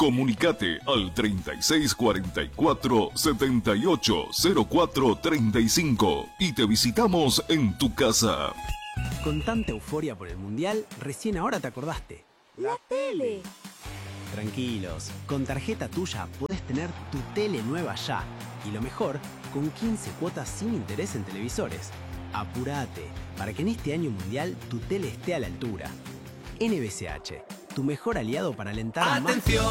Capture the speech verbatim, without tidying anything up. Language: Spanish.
Comunicate al treinta y seis cuarenta y cuatro, setenta y ocho cero cuatro treinta y cinco y te visitamos en tu casa. Con tanta euforia por el Mundial, recién ahora te acordaste. ¡La tele! Tranquilos, con tarjeta tuya podés tener tu tele nueva ya. Y lo mejor, con quince cuotas sin interés en televisores. Apurate, para que en este año mundial tu tele esté a la altura. N B C H, tu mejor aliado para alentar más... ¡Atención!